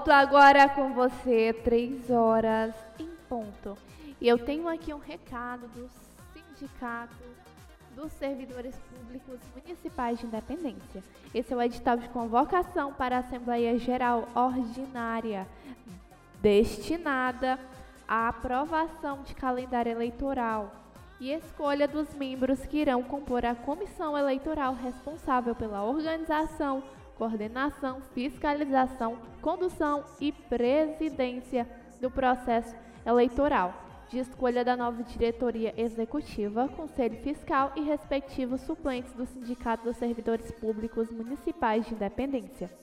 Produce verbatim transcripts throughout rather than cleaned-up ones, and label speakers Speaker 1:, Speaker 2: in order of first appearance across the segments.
Speaker 1: Volto agora com você, três horas em ponto. E eu tenho aqui um recado do Sindicato dos Servidores Públicos Municipais de Independência. Esse é o edital de convocação para a Assembleia Geral Ordinária, destinada à aprovação de calendário eleitoral e escolha dos membros que irão compor a comissão eleitoral responsável pela organização, coordenação, fiscalização, condução e presidência do processo eleitoral, de escolha da nova diretoria executiva, conselho fiscal e respectivos suplentes do Sindicato dos Servidores Públicos Municipais de Independência,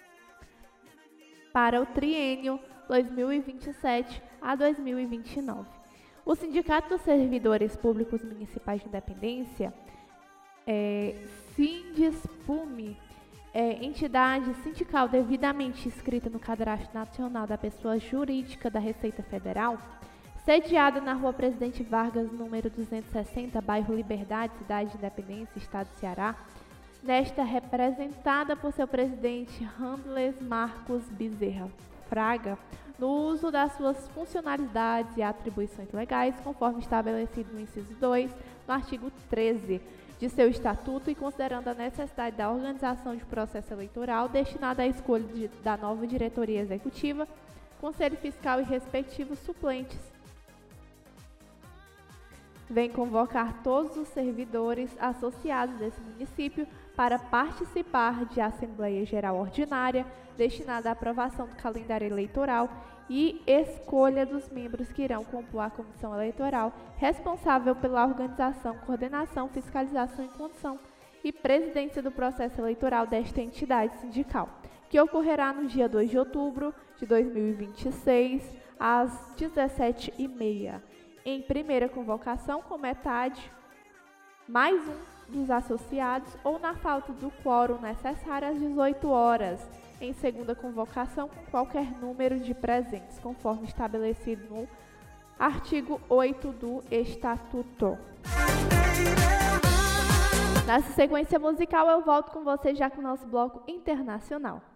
Speaker 1: para o triênio dois mil e vinte e sete a dois mil e vinte e nove. O Sindicato dos Servidores Públicos Municipais de Independência, é, Sindispume, é entidade sindical devidamente inscrita no Cadastro Nacional da Pessoa Jurídica da Receita Federal, sediada na Rua Presidente Vargas, número duzentos e sessenta, bairro Liberdade, cidade de Independência, estado do Ceará, nesta representada por seu presidente Randles Marcos Bezerra Fraga, no uso das suas funcionalidades e atribuições legais, conforme estabelecido no inciso dois, no artigo treze de seu estatuto, e considerando a necessidade da organização de processo eleitoral destinado à escolha de, da nova diretoria executiva, conselho fiscal e respectivos suplentes, vem convocar todos os servidores associados desse município para participar de Assembleia Geral Ordinária destinada à aprovação do calendário eleitoral e escolha dos membros que irão compor a comissão eleitoral responsável pela organização, coordenação, fiscalização e condução e presidência do processo eleitoral desta entidade sindical, que ocorrerá no dia dois de outubro de dois mil e vinte e seis, às dezessete e trinta. Em primeira convocação, com metade mais um dos associados, ou na falta do quórum necessário, às dezoito horas. Em segunda convocação, com qualquer número de presentes, conforme estabelecido no artigo oito do Estatuto. Nessa sequência musical, eu volto com você já com o nosso bloco internacional.